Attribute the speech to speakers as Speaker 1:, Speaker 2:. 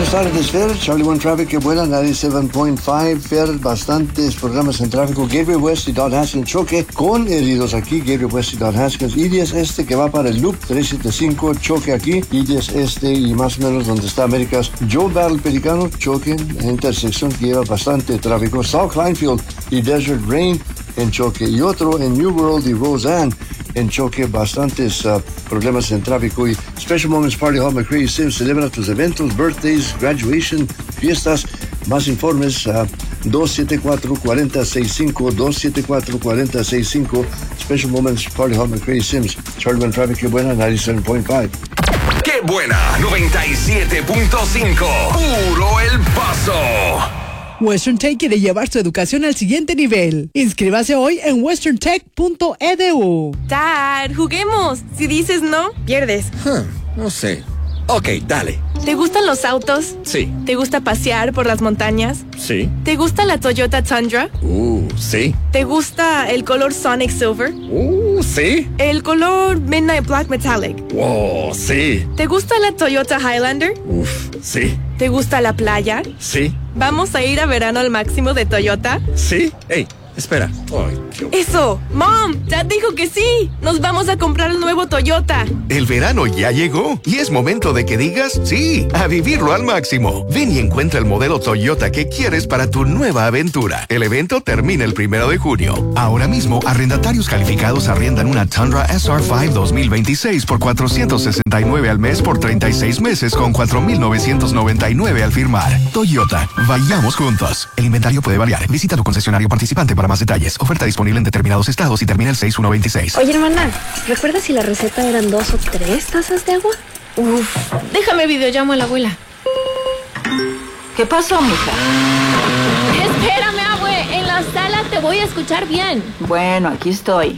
Speaker 1: Buenas tardes, Fer. Charlie One Traffic, qué buena. 97.5, Fer. Bastantes programas en tráfico. Gateway West y Dot Haskins choque con heridos aquí. Gateway West y Dot Haskins. I-10 Este que va para el Loop 375, choque aquí. I-10 Este y más o menos donde está Américas. Joe Battle Pelicano, choque en intersección que lleva bastante tráfico. South Kleinfield y Desert Rain en choque. Y otro en New World y Roseanne en choque, bastantes problemas en tráfico. Y Special Moments Party Hall McCready Sim celebra tus eventos, birthdays, graduation, fiestas. Más informes 274-4065, 274-4065. Special Moments Party Hall McCready Sims. Charlie One Traffic, qué buena. 97.5.
Speaker 2: ¡Qué buena! 97.5. Puro El Paso.
Speaker 3: Western Tech quiere llevar su educación al siguiente nivel. Inscríbase hoy en westerntech.edu.
Speaker 4: Dad, juguemos. Si dices no, pierdes.
Speaker 2: No sé. Ok, dale.
Speaker 4: ¿Te gustan los autos?
Speaker 2: Sí.
Speaker 4: ¿Te gusta pasear por las montañas?
Speaker 2: Sí.
Speaker 4: ¿Te gusta la Toyota Tundra?
Speaker 2: Sí.
Speaker 4: ¿Te gusta el color Sonic Silver?
Speaker 2: Sí.
Speaker 4: ¿El color Midnight Black Metallic?
Speaker 2: Wow, sí.
Speaker 4: ¿Te gusta la Toyota Highlander?
Speaker 2: Sí.
Speaker 4: ¿Te gusta la playa?
Speaker 2: Sí.
Speaker 4: ¿Vamos a ir a verano al máximo de Toyota?
Speaker 2: Sí. Hey, espera. Ay, Dios.
Speaker 4: ¡Eso! ¡Mom! ¡Dad dijo que sí! ¡Nos vamos a comprar el nuevo Toyota!
Speaker 5: El verano ya llegó y es momento de que digas sí a vivirlo al máximo. Ven y encuentra el modelo Toyota que quieres para tu nueva aventura. El evento termina el 1 de junio. Ahora mismo, arrendatarios calificados arriendan una Tundra SR5 2026 por $469 al mes por 36 meses con $4,999 al firmar. Toyota, vayamos juntos. El inventario puede variar. Visita tu concesionario participante para más detalles. Oferta disponible en determinados estados y termina el 6/1/26.
Speaker 6: Oye, hermana, ¿recuerdas si la receta eran 2 o 3 tazas de agua?
Speaker 7: Déjame videollamo a la abuela.
Speaker 8: ¿Qué pasó, mija?
Speaker 7: Espérame, abue. En la sala te voy a escuchar bien.
Speaker 8: Bueno, aquí estoy.